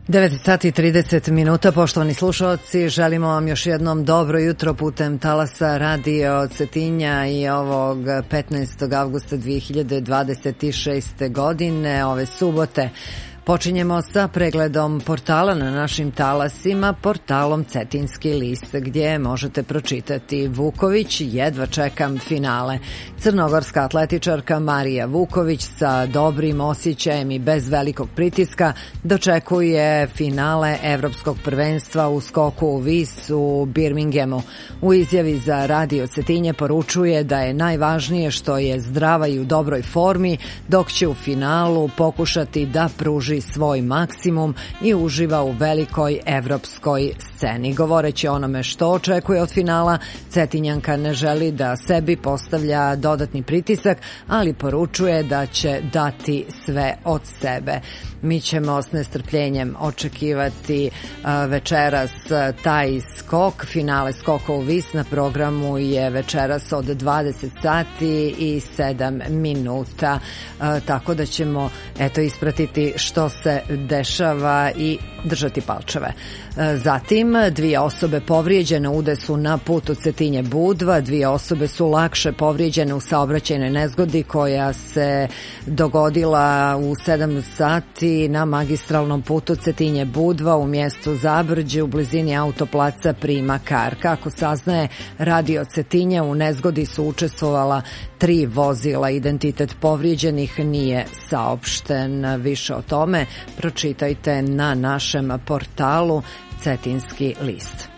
9 sati i 30 minuta, poštovani slušalci, želimo vam još jednom dobro jutro putem talasa Radio Cetinja i ovog 15. avgusta 2026. godine, ove subote. Počinjemo sa pregledom portala na našim talasima, portalom Cetinski list, gdje možete pročitati: Vuković, jedva čekam finale. Crnogorska atletičarka Marija Vuković sa dobrim osjećajem i bez velikog pritiska dočekuje finale Evropskog prvenstva u skoku u vis u Birminghamu. U izjavi za Radio Cetinje poručuje da je najvažnije što je zdrava i u dobroj formi, dok će u finalu pokušati da pruži svoj maksimum i uživa u velikoj evropskoj sceni. Govoreći o onome što očekuje od finala, Cetinjanka ne želi da sebi postavlja dodatni pritisak, ali poručuje da će dati sve od sebe. Mi ćemo s nestrpljenjem očekivati večeras taj skok. Finale skoka u vis na programu je večeras od 20 sati i 7 minuta. Tako da ćemo ispratiti što se dešava i držati palčeve. Zatim, 2 osobe povrijeđene u udesu na putu Cetinje-Budva. 2 osobe su lakše povrijeđene u saobraćajnoj nezgodi koja se dogodila u 7 sati na magistralnom putu Cetinje-Budva u mjestu Zabrđe u blizini autoplaca Prima Kar. Kako saznaje Radio Cetinje, u nezgodi su učestvovala 3 vozila. Identitet povrijeđenih nije saopšten. Više o tome pročitajte na našem portalu Cetinski list.